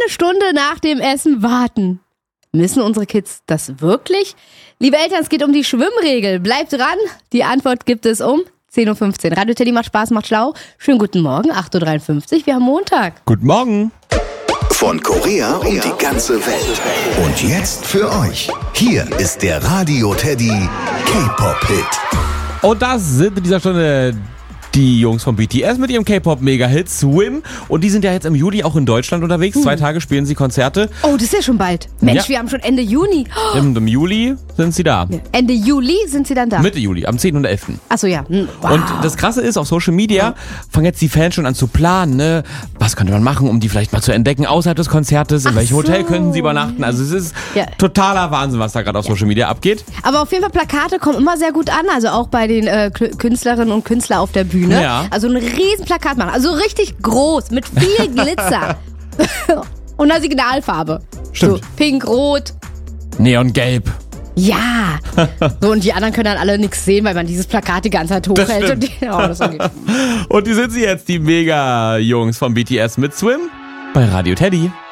Stunde nach dem Essen warten. Müssen unsere Kids das wirklich? Liebe Eltern, es geht um die Schwimmregel. Bleibt dran. Die Antwort gibt es um 10.15 Uhr. Radio Teddy macht Spaß, macht schlau. Schönen guten Morgen, 8.53 Uhr. Wir haben Montag. Guten Morgen. Von Korea um die ganze Welt. Und jetzt für euch. Hier ist der Radio Teddy K-Pop-Hit. Und das sind in dieser Stunde die Jungs von BTS mit ihrem K-Pop-Mega-Hit Swim. Und die sind ja jetzt im Juli auch in Deutschland unterwegs. 2 Tage spielen sie Konzerte. Oh, das ist ja schon bald. Mensch, Ja. wir haben schon Ende Juni. Oh, Im Juli sind sie da. Ende Juli sind sie dann da. Mitte Juli, am 10. und 11. Achso, ja. Wow. Und das Krasse ist, auf Social Media fangen jetzt die Fans schon an zu planen, ne? Was könnte man machen, um die vielleicht mal zu entdecken außerhalb des Konzertes? In welchem Hotel könnten sie übernachten? Also es ist totaler Wahnsinn, was da gerade auf Social Media abgeht. Aber auf jeden Fall, Plakate kommen immer sehr gut an, also auch bei den Künstlerinnen und Künstlern auf der Bühne. Ja. Also ein riesen Plakat machen, also richtig groß, mit viel Glitzer. Und einer Signalfarbe. Stimmt. So, pink, rot. Neongelb. Ja. So, und die anderen können dann alle nichts sehen, weil man dieses Plakat die ganze Zeit hochhält. Und das geht. Und die sind sie jetzt, die Mega-Jungs von BTS mit Swim bei Radio Teddy.